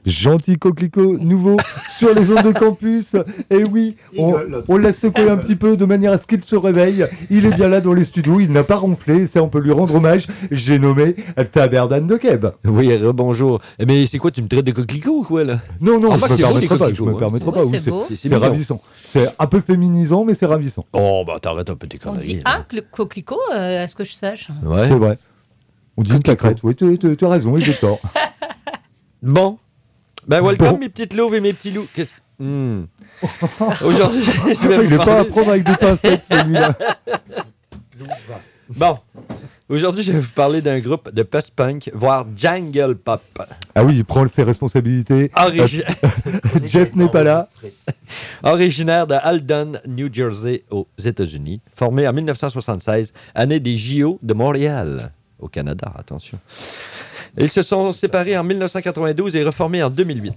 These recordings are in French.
Gentil coquelicot nouveau sur les ondes de campus. Et oui, on l'a secoué un petit peu de manière à ce qu'il se réveille. Il est bien là dans les studios, il n'a pas ronflé, ça on peut lui rendre hommage. J'ai nommé Taberdan de Keb. Oui, bonjour. Mais c'est quoi, tu me traites de coquelicot ou quoi, là? Non, je c'est beau, les me coquelicots, permettrai hein. pas. Oui, Oui, c'est beau. c'est ravissant. C'est un peu féminisant, mais c'est ravissant. Oh, bah t'arrêtes un peu tes On conneries. dit là. un coquelicot, à ce que je sache. Ouais. C'est vrai. On dit une Coquelicot. claquette. Oui, tu as raison, il est tort. Bon. Ben, welcome, Bon. mes petites louves et mes petits loups. Aujourd'hui, je vais Il vous n'est pas à parler... prendre avec des pincettes, celui-là. Bon. Aujourd'hui, je vais vous parler d'un groupe de post-punk, voire jungle pop. Ah oui, il prend ses responsabilités. Jeff n'est pas là. Originaire de Alden, New Jersey, aux États-Unis. Formé en 1976, année des JO de Montréal, au Canada, attention. Ils se sont séparés en 1992 et reformés en 2008.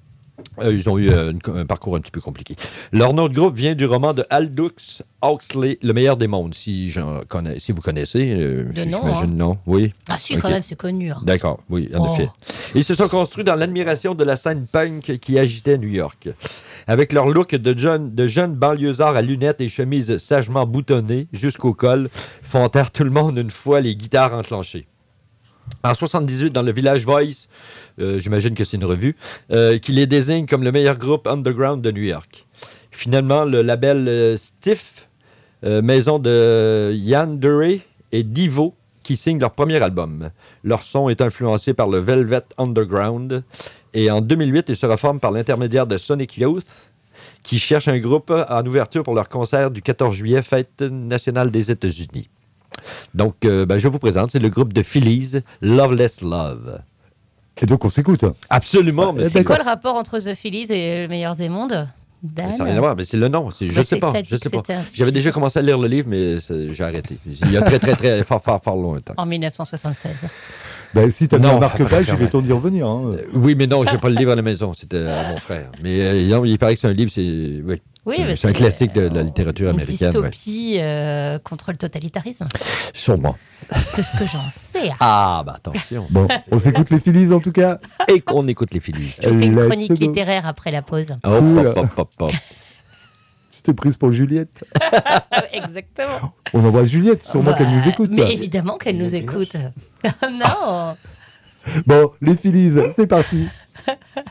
Ils ont eu un parcours un petit peu compliqué. Leur nom de groupe vient du roman de Aldous Huxley, Le meilleur des mondes, si vous connaissez. J'imagine, non? Oui. Ah si, Ok. quand même, c'est connu. Hein. D'accord, oui, en effet. Ils se sont construits dans l'admiration de la scène punk qui agitait New York. Avec leur look de jeunes banlieusards à lunettes et chemises sagement boutonnées jusqu'au col, font taire tout le monde une fois les guitares enclenchées. En 78, dans le Village Voice, j'imagine que c'est une revue, qui les désigne comme le meilleur groupe underground de New York. Finalement, le label Stiff, maison de Yandere et Divo, qui signent leur premier album. Leur son est influencé par le Velvet Underground. Et en 2008, ils se reforment par l'intermédiaire de Sonic Youth, qui cherche un groupe en ouverture pour leur concert du 14 juillet, fête nationale des États-Unis. Donc, je vous présente, c'est le groupe de Phillies, Loveless Love. Et donc, on s'écoute. Absolument. Mais C'est quoi le rapport entre The Phillies et le meilleur des mondes? Dan? ça n'a rien à voir, mais c'est le nom. Je sais pas. J'avais déjà commencé à lire le livre, mais j'ai arrêté. Il y a très fort longtemps. En 1976. Si t'as bien Non, un marque-page, pas il est temps d'y revenir. Hein. Oui, mais non, je n'ai pas le livre à la maison. C'était à mon frère. Mais non, il paraît que c'est un livre, c'est un classique de la littérature américaine. Une dystopie contre le totalitarisme. Sûrement. De ce que j'en sais. Ah, attention. Bon, on s'écoute les Phillies en tout cas. Et qu'on écoute les Phillies. Je fais une Let's chronique go. littéraire après la pause. Hop. Je t'ai prise pour Juliette. Exactement. On embrasse Juliette, sûrement qu'elle nous écoute. Mais évidemment qu'elle nous écoute. Non. Bon, les Phillies, c'est parti.